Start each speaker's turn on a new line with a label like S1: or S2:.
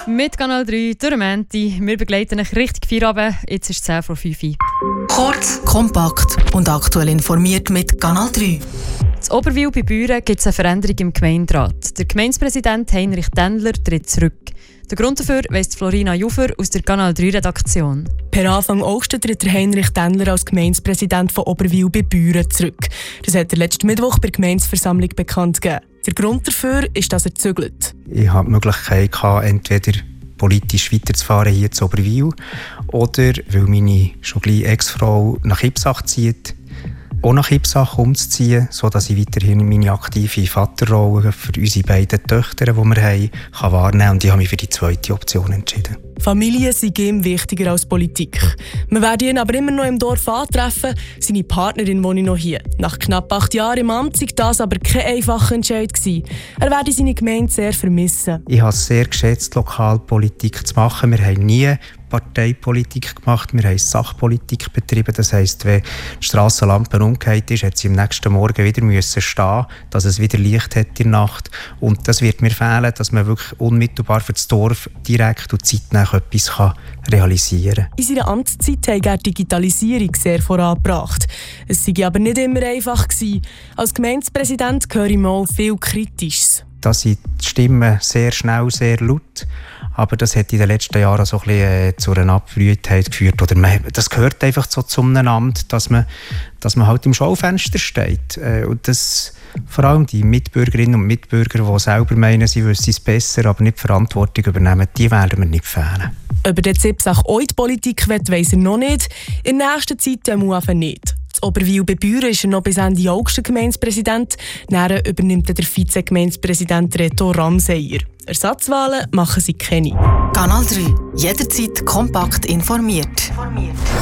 S1: Mit Kanal 3, der Menti. Wir begleiten euch richtig Feierabend. Jetzt ist es 10 vor 5 Uhr.
S2: Kurz, kompakt und aktuell informiert mit Kanal 3.
S1: In Oberwil bei Büren gibt es eine Veränderung im Gemeinderat. Der Gemeindepräsident Heinrich Dendler tritt zurück. Der Grund dafür weiss Florina Jufer aus der Kanal 3-Redaktion.
S3: Per Anfang August tritt der Heinrich Dendler als Gemeindepräsident von Oberwil bei Büren zurück. Das hat er letzten Mittwoch bei der Gemeindeversammlung bekannt gegeben. Der Grund dafür ist, dass er zügelt.
S4: Ich hatte die Möglichkeit, entweder politisch weiterzufahren hier zu Oberwil oder, weil meine schon gleich Ex-Frau nach Ipsach zieht, auch nach Ipsach umzuziehen, sodass ich weiterhin meine aktive Vaterrolle für unsere beiden Töchter, die wir haben, wahrnehmen kann. Und ich habe mich für die zweite Option entschieden.
S3: Familie sei ihm wichtiger als Politik. Wir werden ihn aber immer noch im Dorf antreffen. Seine Partnerin wohnt noch hier. Nach knapp 8 Jahren im Amt war das aber kein einfacher Entscheid gewesen. Er werde seine Gemeinde sehr vermissen.
S4: Ich habe es sehr geschätzt, Lokalpolitik zu machen. Wir haben nie Parteipolitik gemacht, wir haben Sachpolitik betrieben. Das heisst, wenn die Strassenlampe umgekehrt ist, hat sie am nächsten Morgen wieder müssen stehen, dass es wieder Licht hat in der Nacht. Und das wird mir fehlen, dass man wirklich unmittelbar für das Dorf direkt und zeitnah etwas realisieren kann.
S3: In seiner Amtszeit hat er die Digitalisierung sehr vorangebracht. Es sei aber nicht immer einfach gewesen. Als Gemeindepräsident höre ich mal viel Kritisches.
S4: Da sind die Stimmen sehr schnell, sehr laut. Aber das hat in den letzten Jahren so ein bisschen zu einer Abbrühtheit geführt. Oder das gehört einfach so zu einem Amt, dass man halt im Schaufenster steht. Und das, vor allem die Mitbürgerinnen und Mitbürger, die selber meinen, sie wüssten es besser, aber nicht die Verantwortung übernehmen, die werden mir nicht fehlen.
S3: Ob er jetzt Ipsach auch in die Politik will, weiss er noch nicht. In der nächsten Zeit einfach nicht. In Oberwil bei Büren ist er noch bis Ende August Gemeindepräsident. Dann übernimmt der Vize-Gemeindepräsident Reto Ramseyer. Ersatzwahlen machen sie keine.
S2: Kanal 3. Jederzeit kompakt informiert.